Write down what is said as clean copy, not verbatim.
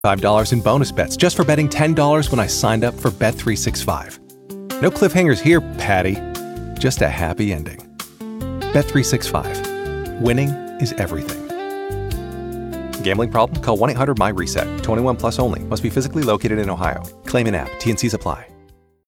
$5 in bonus bets just for betting $10 when I signed up for Bet365. No cliffhangers here, Patty. Just a happy ending. Bet365. Winning is everything. Gambling problem? Call 1-800-MY-RESET. 21 plus only. Must be physically located in Ohio. Claim in app. T&Cs apply.